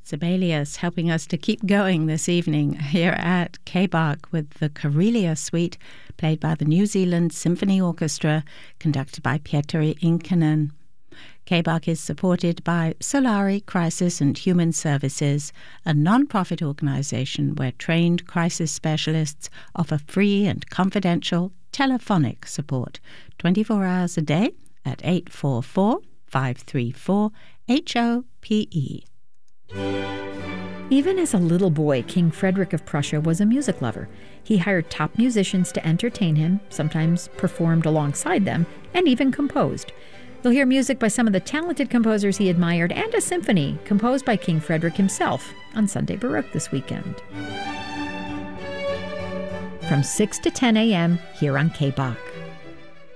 Sibelius helping us to keep going this evening here at K-Bach with the Karelia Suite, played by the New Zealand Symphony Orchestra, conducted by Pietari Inkinen. K-Bach is supported by Solari Crisis and Human Services, a non-profit organisation where trained crisis specialists offer free and confidential telephonic support 24 hours a day at 844-534-HOPE. Even as a little boy, King Frederick of Prussia was a music lover. He hired top musicians to entertain him, sometimes performed alongside them, and even composed. You'll hear music by some of the talented composers he admired and a symphony composed by King Frederick himself on Sunday Baroque this weekend. From 6 to 10 a.m. here on K-Bach.